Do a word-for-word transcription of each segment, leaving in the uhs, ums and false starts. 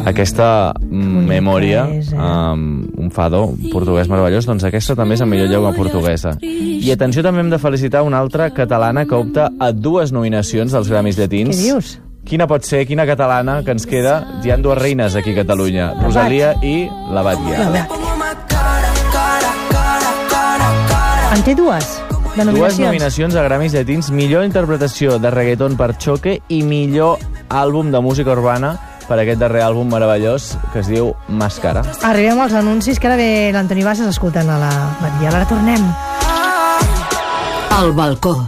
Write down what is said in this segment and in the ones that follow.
aquesta memòria, um, un fado portuguès meravellós, doncs aquesta també és la millor llengua portuguesa. I atenció, també hem de felicitar una altra catalana que opta a dues nominacions dels Grammys Llatins. Què dius? Quina pot ser, quina catalana que ens queda? Hi ha dues reines aquí a Catalunya, Rosalia i la Batlle. En té dues? De nominacions. Dues nominacions a Grammys Llatins, millor interpretació de reggaeton per Choque i millor àlbum de música urbana per aquest darrer àlbum meravellós que es diu Màscara. Arribem als anuncis, que ara ve l'Antoni Bassas escoltant a la Maria. Ara tornem. Al balcó.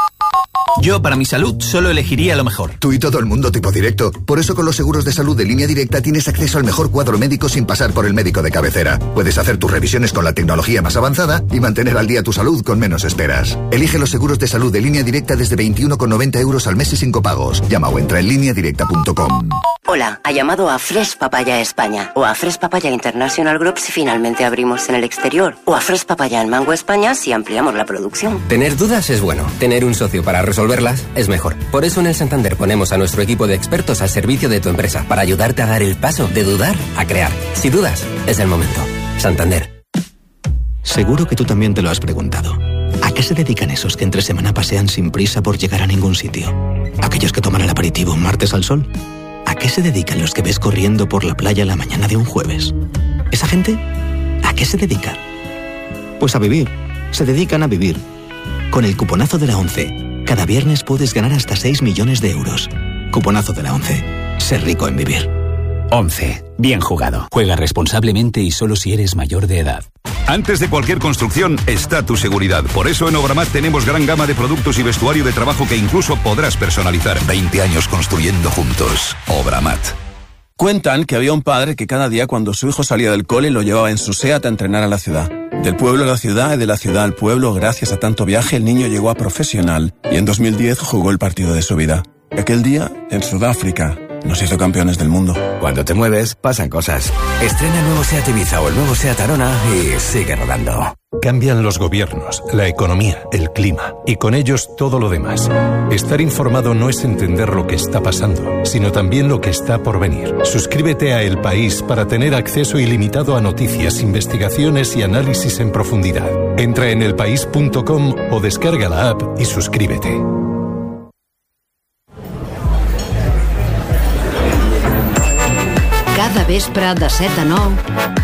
Yo, para mi salud, solo elegiría lo mejor. Tú y todo el mundo tipo directo. Por eso con los seguros de salud de Línea Directa tienes acceso al mejor cuadro médico sin pasar por el médico de cabecera. Puedes hacer tus revisiones con la tecnología más avanzada y mantener al día tu salud con menos esperas. Elige los seguros de salud de Línea Directa desde veintiuno con noventa euros al mes y sin copagos. Llama o entra en línea directa punto com. Hola, ha llamado a Fresh Papaya España o a Fresh Papaya International Group si finalmente abrimos en el exterior, o a Fresh Papaya en Mango España si ampliamos la producción. Tener dudas es bueno, tener un socio para resolverlas es mejor. Por eso en el Santander ponemos a nuestro equipo de expertos al servicio de tu empresa para ayudarte a dar el paso de dudar a crear. Si dudas, es el momento. Santander. Seguro que tú también te lo has preguntado. ¿A qué se dedican esos que entre semana pasean sin prisa por llegar a ningún sitio? ¿Aquellos que toman el aperitivo un martes al sol? ¿A qué se dedican los que ves corriendo por la playa la mañana de un jueves? ¿Esa gente? ¿A qué se dedica? Pues a vivir. Se dedican a vivir. Con el cuponazo de la ONCE, cada viernes puedes ganar hasta seis millones de euros. Cuponazo de la ONCE. Ser rico en vivir. ONCE. Bien jugado. Juega responsablemente y solo si eres mayor de edad. Antes de cualquier construcción está tu seguridad. Por eso en Obramat tenemos gran gama de productos y vestuario de trabajo que incluso podrás personalizar. veinte años construyendo juntos. Obramat. Cuentan que había un padre que cada día cuando su hijo salía del cole lo llevaba en su SEAT a entrenar a la ciudad. Del pueblo a la ciudad y de la ciudad al pueblo, gracias a tanto viaje, el niño llegó a profesional y en dos mil diez jugó el partido de su vida. Aquel día, en Sudáfrica, nos hizo campeones del mundo. Cuando te mueves, pasan cosas. Estrena el nuevo SEAT Ibiza o el nuevo SEAT Arona y sigue rodando. Cambian los gobiernos, la economía, el clima y con ellos todo lo demás. Estar informado no es entender lo que está pasando, sino también lo que está por venir. Suscríbete a El País para tener acceso ilimitado a noticias, investigaciones y análisis en profundidad. Entra en elpaís punto com o descarga la app y suscríbete. Cada vespre de set a nou